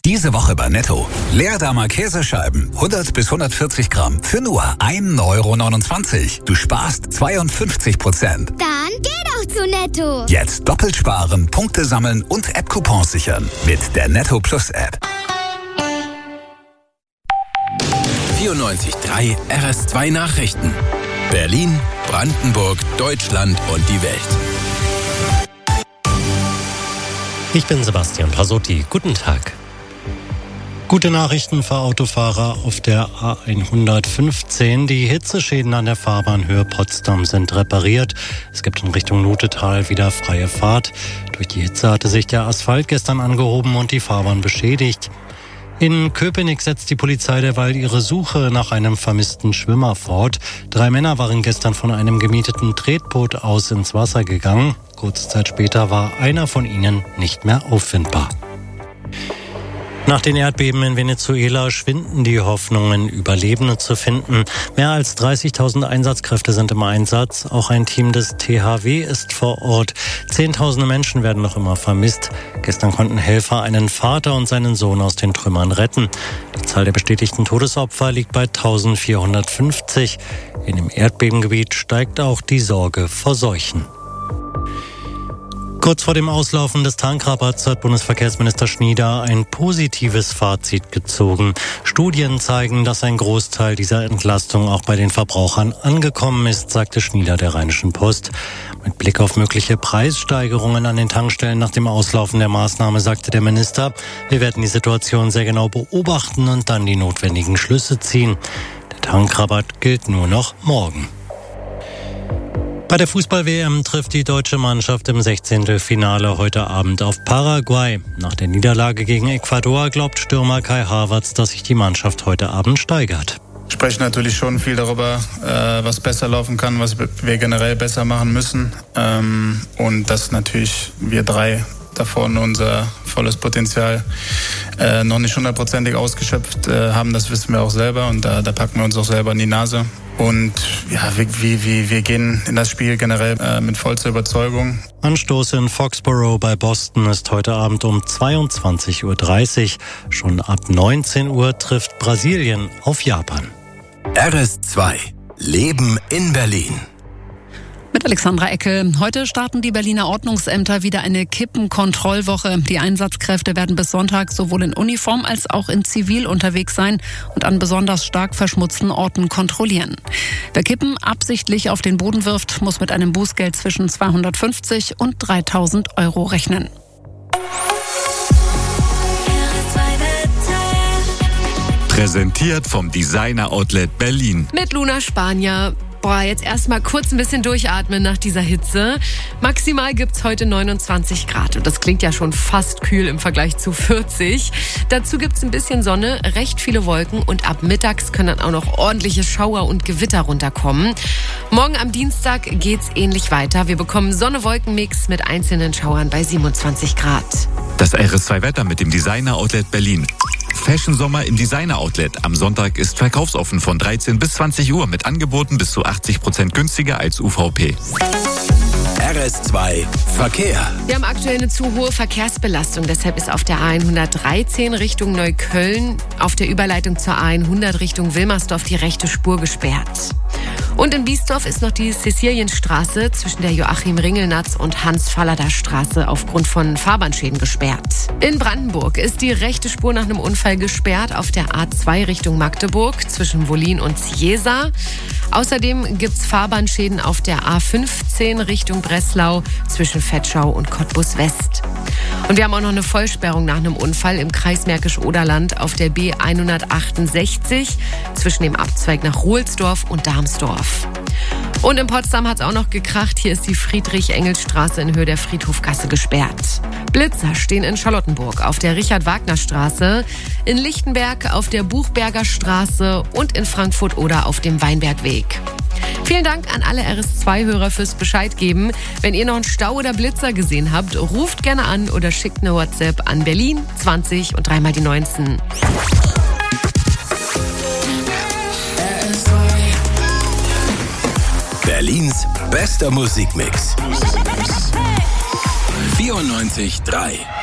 Diese Woche bei Netto. Leerdammer Käsescheiben, 100 bis 140 Gramm für nur 1,29 €. Du sparst 52%. Dann geh doch zu Netto. Jetzt doppelt sparen, Punkte sammeln und App-Coupons sichern. Mit der Netto Plus App. 94.3 RS2 Nachrichten. Berlin, Brandenburg, Deutschland und die Welt. Ich bin Sebastian Pasotti. Guten Tag. Gute Nachrichten für Autofahrer auf der A115. Die Hitzeschäden an der Fahrbahnhöhe Potsdam sind repariert. Es gibt in Richtung Lutetal wieder freie Fahrt. Durch die Hitze hatte sich der Asphalt gestern angehoben und die Fahrbahn beschädigt. In Köpenick setzt die Polizei derweil ihre Suche nach einem vermissten Schwimmer fort. 3 Männer waren gestern von einem gemieteten Tretboot aus ins Wasser gegangen. Kurze Zeit später war einer von ihnen nicht mehr auffindbar. Nach den Erdbeben in Venezuela schwinden die Hoffnungen, Überlebende zu finden. Mehr als 30.000 Einsatzkräfte sind im Einsatz. Auch ein Team des THW ist vor Ort. Zehntausende Menschen werden noch immer vermisst. Gestern konnten Helfer einen Vater und seinen Sohn aus den Trümmern retten. Die Zahl der bestätigten Todesopfer liegt bei 1450. In dem Erdbebengebiet steigt auch die Sorge vor Seuchen. Kurz vor dem Auslaufen des Tankrabatts hat Bundesverkehrsminister Schnieder ein positives Fazit gezogen. Studien zeigen, dass ein Großteil dieser Entlastung auch bei den Verbrauchern angekommen ist, sagte Schnieder der Rheinischen Post. Mit Blick auf mögliche Preissteigerungen an den Tankstellen nach dem Auslaufen der Maßnahme sagte der Minister, wir werden die Situation sehr genau beobachten und dann die notwendigen Schlüsse ziehen. Der Tankrabatt gilt nur noch morgen. Bei der Fußball-WM trifft die deutsche Mannschaft im 16. Finale heute Abend auf Paraguay. Nach der Niederlage gegen Ecuador glaubt Stürmer Kai Havertz, dass sich die Mannschaft heute Abend steigert. Wir sprechen natürlich schon viel darüber, was besser laufen kann, was wir generell besser machen müssen. Und dass natürlich wir 3 da vorne unser volles Potenzial noch nicht 100%ig ausgeschöpft haben, das wissen wir auch selber und da packen wir uns auch selber in die Nase. Und ja, wir gehen in das Spiel generell mit vollster Überzeugung. Anstoß in Foxborough bei Boston ist heute Abend um 22:30 Uhr. Schon ab 19 Uhr trifft Brasilien auf Japan. RS2 Leben in Berlin. Mit Alexandra Eckel. Heute starten die Berliner Ordnungsämter wieder eine Kippenkontrollwoche. Die Einsatzkräfte werden bis Sonntag sowohl in Uniform als auch in Zivil unterwegs sein und an besonders stark verschmutzten Orten kontrollieren. Wer Kippen absichtlich auf den Boden wirft, muss mit einem Bußgeld zwischen 250 und 3.000 € rechnen. Präsentiert vom Designer Outlet Berlin. Mit Luna Spanier. Jetzt erstmal kurz ein bisschen durchatmen nach dieser Hitze. Maximal gibt's heute 29 Grad. Und das klingt ja schon fast kühl im Vergleich zu 40. Dazu gibt's ein bisschen Sonne, recht viele Wolken und ab mittags können dann auch noch ordentliche Schauer und Gewitter runterkommen. Morgen am Dienstag geht's ähnlich weiter. Wir bekommen Sonne-Wolken-Mix mit einzelnen Schauern bei 27 Grad. Das RS2-Wetter mit dem Designer Outlet Berlin. Fashion Sommer im Designer Outlet. Am Sonntag ist verkaufsoffen von 13 bis 20 Uhr mit Angeboten bis zu 80% günstiger als UVP. RS2 Verkehr. Wir haben aktuell eine zu hohe Verkehrsbelastung. Deshalb ist auf der A113 Richtung Neukölln auf der Überleitung zur A100 Richtung Wilmersdorf die rechte Spur gesperrt. Und in Biesdorf ist noch die Cäcilienstraße zwischen der Joachim-Ringelnatz und Hans-Fallada-Straße aufgrund von Fahrbahnschäden gesperrt. In Brandenburg ist die rechte Spur nach einem Unfall gesperrt auf der A2 Richtung Magdeburg zwischen Wollin und Ciesa. Außerdem gibt es Fahrbahnschäden auf der A15 Richtung Breslau zwischen Vetschau und Cottbus West. Und wir haben auch noch eine Vollsperrung nach einem Unfall im Kreis Märkisch-Oderland auf der B168 zwischen dem Abzweig nach Ruhlsdorf und Darmsdorf. Und in Potsdam hat es auch noch gekracht. Hier ist die Friedrich-Engels-Straße in Höhe der Friedhofgasse gesperrt. Blitzer stehen in Charlottenburg auf der Richard-Wagner-Straße, in Lichtenberg auf der Buchberger Straße und in Frankfurt oder auf dem Weinbergweg. Vielen Dank an alle RS2-Hörer fürs Bescheid geben. Wenn ihr noch einen Stau oder Blitzer gesehen habt, ruft gerne an oder schickt eine WhatsApp an Berlin 20 und 3 mal die 19. Berlins bester Musikmix. 94.3